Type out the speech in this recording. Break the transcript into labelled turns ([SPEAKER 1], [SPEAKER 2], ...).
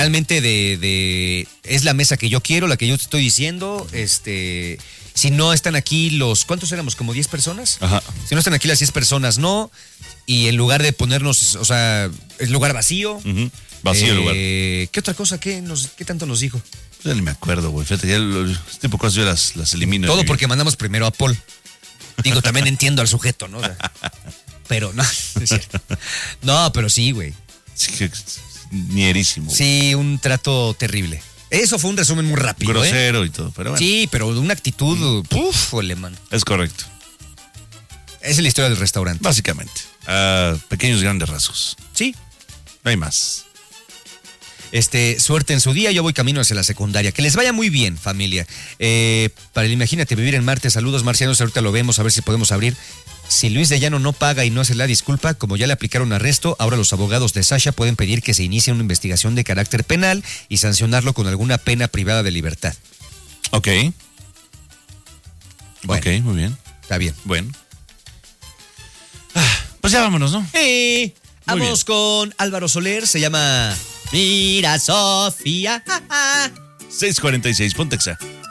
[SPEAKER 1] realmente es la mesa que yo quiero, la que yo te estoy diciendo, si no están aquí ¿cuántos éramos? ¿Como 10 personas?
[SPEAKER 2] Ajá.
[SPEAKER 1] Si no están aquí las 10 personas, no, y en lugar de ponernos, o sea, el lugar vacío.
[SPEAKER 2] Uh-huh. Vacío el lugar.
[SPEAKER 1] ¿Qué otra cosa? ¿Qué tanto nos dijo?
[SPEAKER 2] Ya ni me acuerdo, güey, fíjate, ya este tipo de cosas yo las elimino.
[SPEAKER 1] Todo porque mandamos primero a Paul. Digo, también entiendo al sujeto, ¿no? O sea, pero no, es cierto. No, pero sí, güey.
[SPEAKER 2] Sí, nierísimo.
[SPEAKER 1] Sí, un trato terrible. Eso fue un resumen muy rápido.
[SPEAKER 2] Grosero y todo, pero bueno.
[SPEAKER 1] Sí, pero una actitud, ole, man.
[SPEAKER 2] Es correcto.
[SPEAKER 1] Esa es la historia del restaurante.
[SPEAKER 2] Básicamente. Pequeños grandes rasgos.
[SPEAKER 1] Sí.
[SPEAKER 2] No hay más.
[SPEAKER 1] Suerte en su día, yo voy camino hacia la secundaria. Que les vaya muy bien, familia. Para el Imagínate Vivir en Marte, saludos marcianos, ahorita lo vemos, a ver si podemos abrir. Si Luis de Llano no paga y no hace la disculpa, como ya le aplicaron arresto, ahora los abogados de Sasha pueden pedir que se inicie una investigación de carácter penal y sancionarlo con alguna pena privada de libertad.
[SPEAKER 2] Ok.
[SPEAKER 1] Bueno,
[SPEAKER 2] ok, muy bien.
[SPEAKER 1] Está bien.
[SPEAKER 2] Bueno. Pues ya vámonos, ¿no?
[SPEAKER 1] Vamos con Álvaro Soler, se llama Mira Sofía.
[SPEAKER 2] 6:46, Pontexa.